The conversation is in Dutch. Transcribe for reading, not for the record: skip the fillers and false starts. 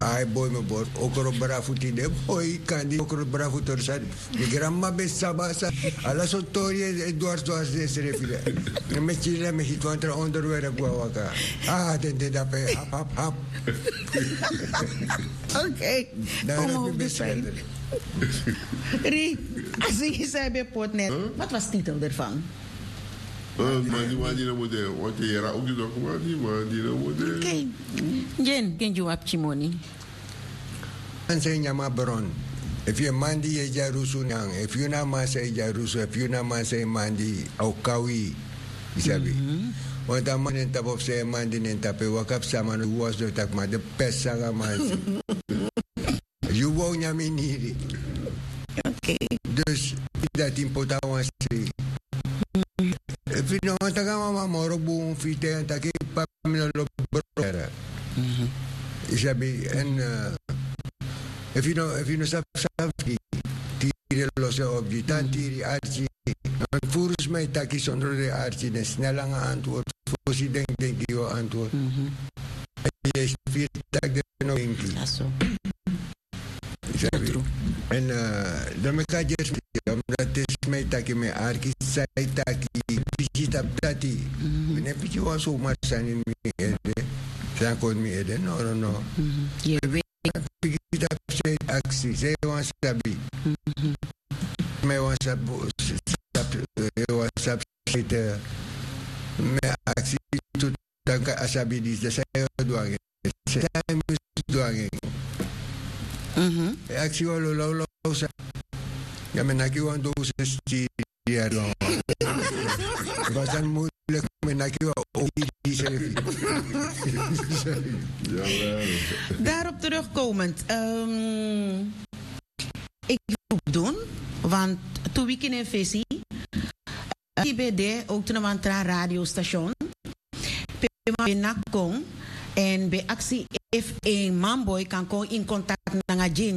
Ai boy me bor. Okoro barafuti de boy kan di okoro barafutor sa. Di gramma besabasa. Ala sotori Eduardo Asdes refile. Me chile me hito entre underwear gua waka. Tende dape hap. Oké. Kom op de site. Rie, als je zei bij Potnet, wat was de titel ervan? Maar die nou moet want je era ook niet ook maar die nou moet. Oké. Jen, ken je wat Chimoni? En zijn jama bron. If you mandi je jarusu nang, if you na ma say jarusu, if you na ma say mandi au kawi, isabi. Want dan man en tap of say mandi en tap wakap sama no was do tak ma de pesa ga ma. You wou nyami niri. Oké. Dus dat importa was say. If you know taga mama moro bu fite en taki pamina lo brera. Isabi en if you know safety tiri lo se obji tan tiri archi en volgens mij taki zonder de archi de snelle antwoord voorzie denk je antwoord. Je is vier tak de no inki. En dan me kan je omdat is mij taki me archi sai taki visita tati. Ne piji was zo maar zijn in me ede. Zijn kon me ede no. Je weet Kita say aksi, say wasabi. May WhatsApp say may aksi tu tangka asabi di sa sayo duang. Sa mis duang. Aksi walo law sa. Kami nakiwan do sa stiya lang. Basan mo lek may nakiwa di sa. Daarop terugkomend. Ik wil doen, want toen we in visie, IBD ook toen we een radiostation, bij Nakong en bij actie F1 Mamboy kan komen in contact met